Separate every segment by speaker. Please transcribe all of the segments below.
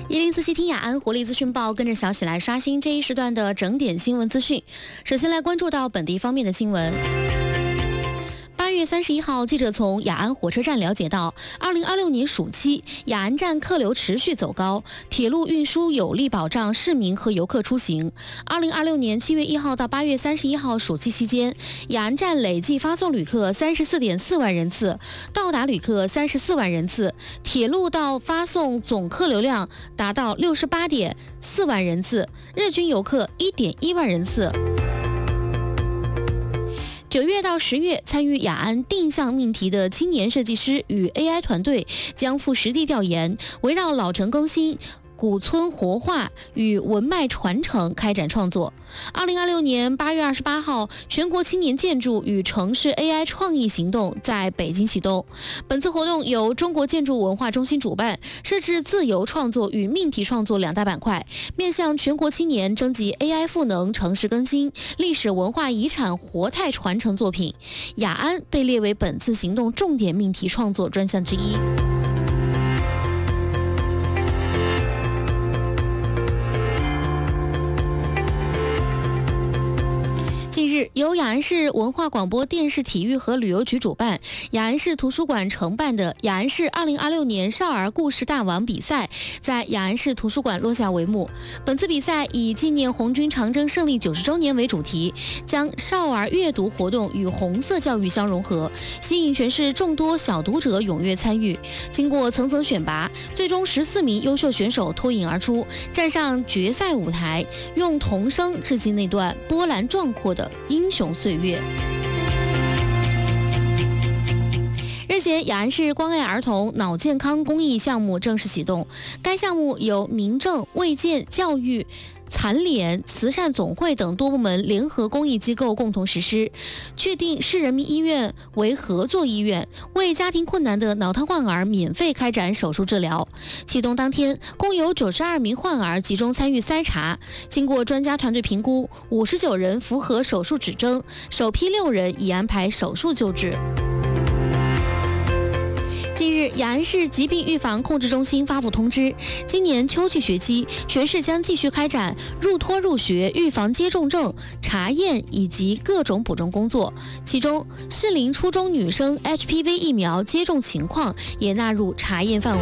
Speaker 1: 1047听雅安活力资讯报，跟着小喜来刷新这一时段的整点新闻资讯。首先来关注到本地方面的新闻。8月31号，记者从雅安火车站了解到，2026年暑期，雅安站客流持续走高，铁路运输有力保障市民和游客出行。2026年7月1号到8月31号暑期期间，雅安站累计发送旅客34.4万人次，到达旅客34万人次，铁路到发送总客流量达到68.4万人次，日均游客1.1万人次。9月到10月，参与雅安定向命题的青年设计师与 AI 团队将赴实地调研，围绕老城更新、古村活化与文脉传承开展创作。2026年8月28号，全国青年建筑与城市 AI 创意行动在北京启动。本次活动由中国建筑文化中心主办，设置自由创作与命题创作两大板块，面向全国青年征集 AI 赋能城市更新、历史文化遗产活态传承作品。雅安被列为本次行动重点命题创作专项之一。近日，由雅安市文化广播电视体育和旅游局主办，雅安市图书馆承办的雅安市2026年少儿故事大王比赛在雅安市图书馆落下帷幕。本次比赛以纪念红军长征胜利90周年为主题，将少儿阅读活动与红色教育相融合，吸引全市众多小读者踊跃参与。经过层层选拔，最终14名优秀选手脱颖而出，站上决赛舞台，用童声致敬那段波澜壮阔的英雄岁月。日前，雅安市关爱儿童脑健康公益项目正式启动。该项目由民政、卫健、教育、残联、慈善总会等多部门联合公益机构共同实施，确定市人民医院为合作医院，为家庭困难的脑瘫患儿免费开展手术治疗。启动当天，共有92名患儿集中参与筛查，经过专家团队评估，59人符合手术指征，首批6人已安排手术救治。近日，雅安市疾病预防控制中心发布通知，今年秋季学期，全市将继续开展入托入学、预防接种症、查验以及各种补充工作。其中，适龄初中女生 HPV 疫苗接种情况也纳入查验范围。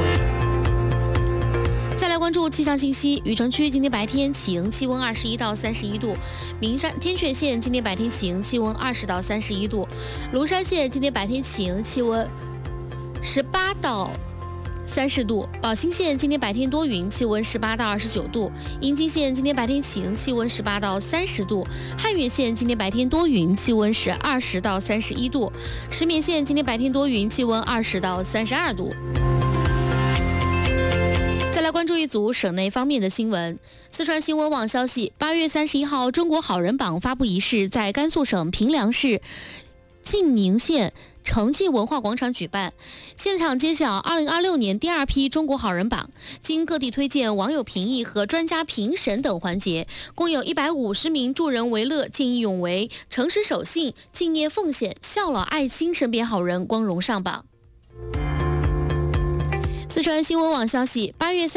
Speaker 1: 再来关注气象信息，雨城区今天白天晴，气温21到31度；名山天阙县今天白天晴，气温20到31度；庐山县今天白天晴，气温18到30度，宝兴县今天白天多云，气温18到29度；阴津县今天白天晴，气温18到30度；汉源县今天白天多云，气温是20到31度；石棉县今天白天多云，气温20到32度。再来关注一组省内方面的新闻。四川新闻网消息，8月31号，中国好人榜发布仪式在甘肃省平凉市晋宁县城际文化广场举办，现场揭晓2026年第2批中国好人榜，经各地推荐、网友评议和专家评审等环节，共有150名助人为乐、见义勇为、诚实守信、敬业奉献、孝老爱亲身边好人光荣上榜。四川新闻网消息，8月